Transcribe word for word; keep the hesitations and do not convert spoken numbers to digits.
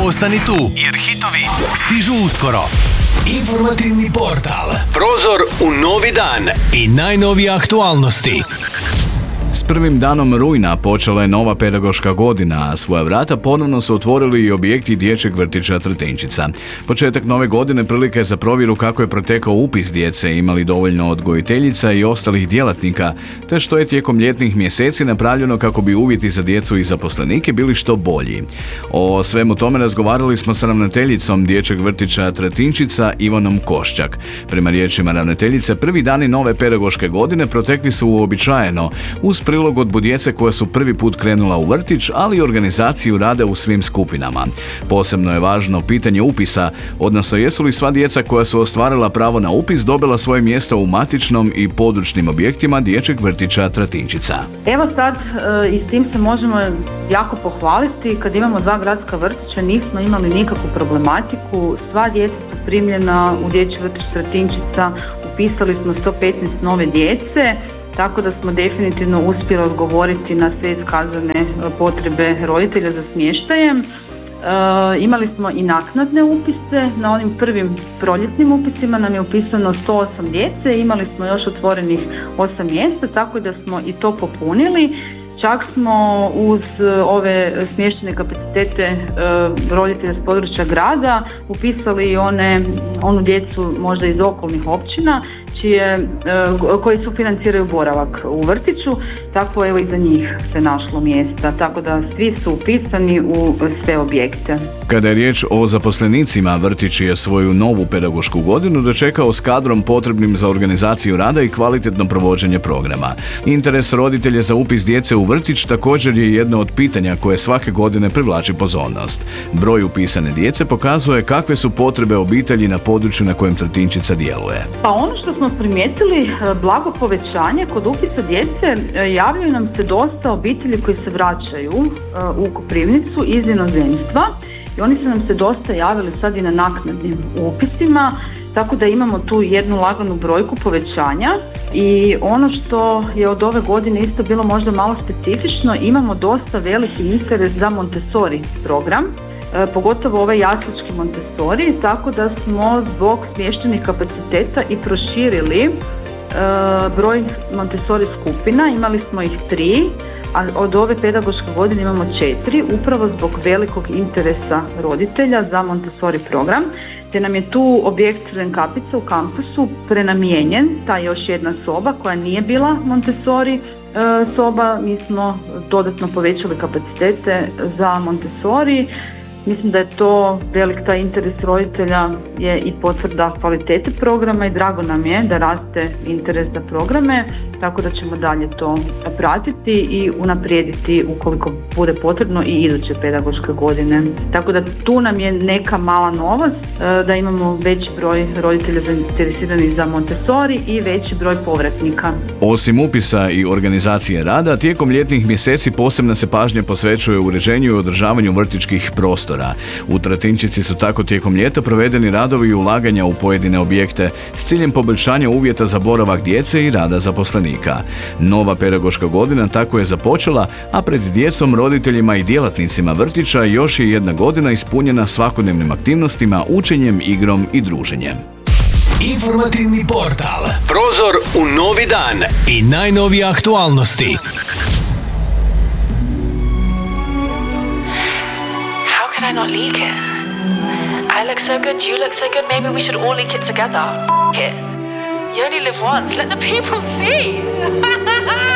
Ostani tu, jer hitovi stižu uskoro. Informativni portal. Prozor u novi dan i najnovije aktualnosti. S prvim danom rujna počela je nova pedagoška godina, a svoja vrata ponovno su otvorili i objekti dječjeg vrtića Tretinčica. Početak nove godine prilika je za provjeru kako je protekao upis djece, imali dovoljno odgojiteljica i ostalih djelatnika, te što je tijekom ljetnih mjeseci napravljeno kako bi uvjeti za djecu i zaposlenike bili što bolji. O svemu tome razgovarali smo s ravnateljicom dječjeg vrtića Tretinčica Ivanom Koščak. Prema riječima ravnateljice, prvi dani nove pedagoške godine protekli su uobičajeno, uz prilagodbu djece koja su prvi put krenula u vrtić, ali i organizaciju rada u svim skupinama. Posebno je važno pitanje upisa, odnosno jesu li sva djeca koja su ostvarila pravo na upis dobila svoje mjesto u matičnom i područnim objektima dječjeg vrtića Tretinčica. Evo sad e, i s tim se možemo jako pohvaliti. Kad imamo dva gradska vrtića nismo imali nikakvu problematiku. Sva djeca su primljena u dječji vrtić Tretinčica, upisali smo sto petnaest nove djece. Tako da smo definitivno uspjeli odgovoriti na sve iskazane potrebe roditelja za smještajem. E, imali smo i naknadne upise. Na onim prvim proljetnim upisima nam je upisano sto osam djece, imali smo još otvorenih osam mjesta, tako da smo i to popunili. Čak smo uz ove smještajne kapacitete e, roditelja s područja grada upisali i one, onu djecu možda iz okolnih općina čije, e, koji sufinanciraju boravak u vrtiću, tako evo i za njih se našlo mjesta, tako da svi su upisani u sve objekte. Kada je riječ o zaposlenicima, vrtić je svoju novu pedagošku godinu dočekao s kadrom potrebnim za organizaciju rada i kvalitetno provođenje programa. Interes roditelja za upis djece u vrtić također je jedno od pitanja koje svake godine privlači pozornost. Broj upisane djece pokazuje kakve su potrebe obitelji na području na kojem Tretinčica djeluje. Pa ono što smo primijetili, blago povećanje kod upisa djece, javljaju nam se dosta obitelji koji se vraćaju u Koprivnicu iz inozemstva i oni su nam se dosta javili sad i na naknadnim upisima, tako da imamo tu jednu laganu brojku povećanja. I ono što je od ove godine isto bilo možda malo specifično, imamo dosta veliki interes za Montessori program, e, pogotovo ovaj jaslički Montessori, tako da smo zbog smještajnih kapaciteta i proširili e, broj Montessori skupina. Imali smo ih tri, a od ove pedagoške godine imamo četiri, upravo zbog velikog interesa roditelja za Montessori program, te nam je tu objekt Crvenkapica u kampusu prenamijenjen, ta još jedna soba koja nije bila Montessori e, soba. Mi smo dodatno povećali kapacitete za Montessori. Mislim da je to velik taj interes roditelja je i potvrda kvalitete programa i drago nam je da raste interes za programe, tako da ćemo dalje to pratiti i unaprijediti ukoliko bude potrebno i iduće pedagoške godine. Tako da tu nam je neka mala novost, da imamo veći broj roditelja zainteresiranih za Montessori i veći broj povratnika. Osim upisa i organizacije rada, tijekom ljetnih mjeseci posebna se pažnja posvećuje uređenju i održavanju vrtićkih prostora. U Tretinčici su tako tijekom ljeta provedeni radovi i ulaganja u pojedine objekte s ciljem poboljšanja uvjeta za boravak djece i rada zaposlenika. Nova pedagoška godina tako je započela, a pred djecom, roditeljima i djelatnicima vrtića još je jedna godina ispunjena svakodnevnim aktivnostima, učenjem, igrom i druženjem. Informativni portal. Prozor u novi dan i najnovije aktualnosti. Could I not leak it? I look so good, you look so good, maybe we should all leak it together. F*** it. You only live once, let the people see!